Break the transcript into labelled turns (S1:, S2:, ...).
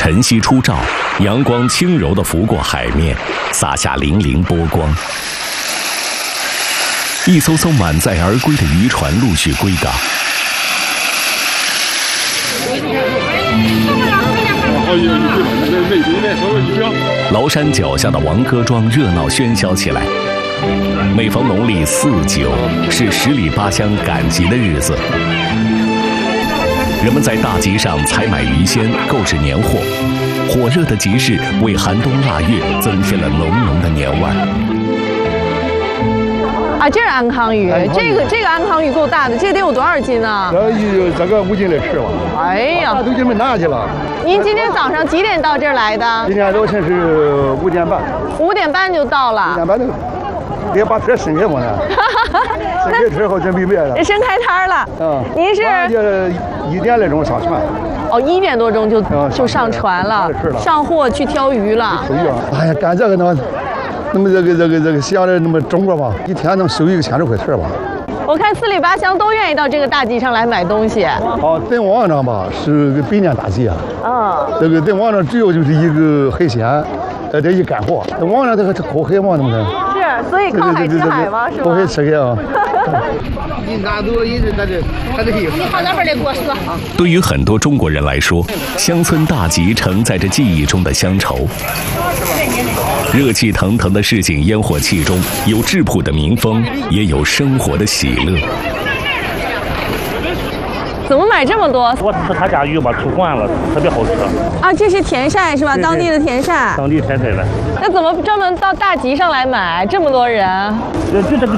S1: 晨曦初照，阳光轻柔地拂过海面，洒下粼粼波光。一艘艘满载而归的渔船陆续归港。崂山脚下的王哥庄热闹喧嚣起来。每逢农历4、9，是十里八乡赶集的日子。人们在大集上采买鱼鲜，购置年货。火热的集市为寒冬腊月增添了浓浓的年味。
S2: 啊，这是安康鱼，这个安康鱼够大的，这得有多少斤呢？
S3: 这个5斤来吃吧。
S2: 哎呀，
S3: 都给你们拿去了。
S2: 您今天早上几点到这儿来的？
S3: 今天早晨是5点半。
S2: 5点半就到了。5
S3: 点半就，得把车伸开我呢。伸开之后准备卖了。
S2: 伸开摊了。
S3: 嗯。
S2: 您是
S3: ？1点来钟上船。
S2: 哦，1点多钟就上船了，上货去挑鱼了。
S3: 哎呀，干这个呢。那么这个想着那么中国吧，一天能收1个1000多块钱吧。
S2: 我看4里8乡都愿意到这个大集上来买东西。
S3: 哦，在网上吧是个百年大集啊。这个在网上主要就是一个海鲜，这一干货。在网上这个靠海嘛，那么的。
S2: 是，所以靠海吃海嘛，是吧？
S3: 靠海吃海啊。
S1: 对于很多中国人来说，乡村大集承载着记忆中的乡愁。热气腾腾的市井烟火气中，有质朴的民风，也有生活的喜乐。
S2: 怎么买这么多？
S4: 我吃他家鱼吧，吃惯了，特别好吃。
S2: 啊，这是甜晒是吧？当地的甜晒。
S4: 当地甜晒的。
S2: 那怎么专门到大集上来买？这么多人？
S4: 就这个